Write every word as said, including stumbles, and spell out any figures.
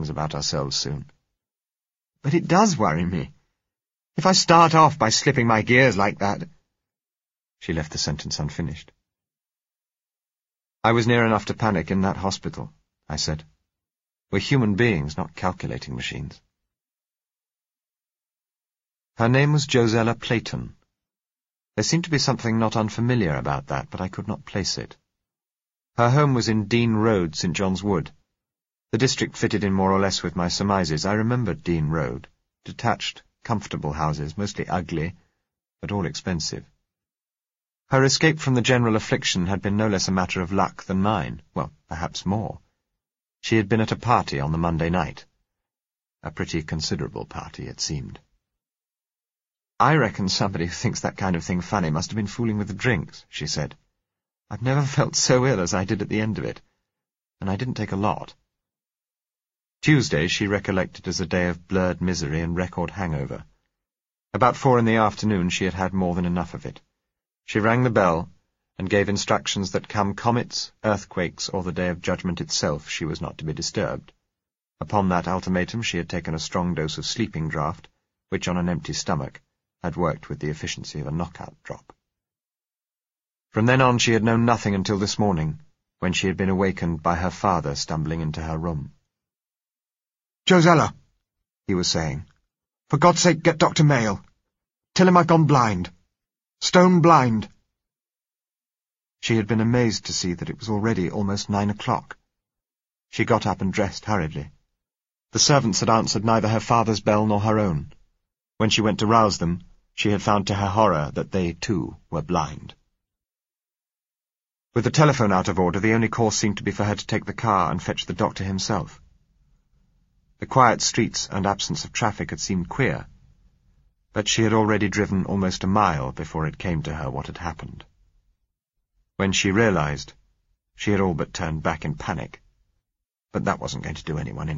things about ourselves soon. But it does worry me. If I start off by slipping my gears like that—" She left the sentence unfinished. "I was near enough to panic in that hospital," I said. "We're human beings, not calculating machines." Her name was Josella Playton. There seemed to be something not unfamiliar about that, but I could not place it. Her home was in Dean Road, St John's Wood. The district fitted in more or less with my surmises. I remembered Dean Road. Detached, comfortable houses, mostly ugly, but all expensive. Her escape from the general affliction had been no less a matter of luck than mine. Well, perhaps more. She had been at a party on the Monday night. A pretty considerable party, it seemed. "I reckon somebody who thinks that kind of thing funny must have been fooling with the drinks," she said. "I've never felt so ill as I did at the end of it. And I didn't take a lot." Tuesday she recollected as a day of blurred misery and record hangover. About four in the afternoon she had had more than enough of it. She rang the bell and gave instructions that come comets, earthquakes, or the day of judgment itself, she was not to be disturbed. Upon that ultimatum she had taken a strong dose of sleeping draught, which on an empty stomach had worked with the efficiency of a knockout drop. From then on she had known nothing until this morning, when she had been awakened by her father stumbling into her room. "Josella," he was saying, "for God's sake get Doctor Mayle. Tell him I've gone blind. Stone blind." She had been amazed to see that it was already almost nine o'clock. She got up and dressed hurriedly. The servants had answered neither her father's bell nor her own. When she went to rouse them, she had found to her horror that they, too, were blind. With the telephone out of order, the only course seemed to be for her to take the car and fetch the doctor himself. The quiet streets and absence of traffic had seemed queer, but she had already driven almost a mile before it came to her what had happened. When she realized, she had all but turned back in panic, but that wasn't going to do anyone any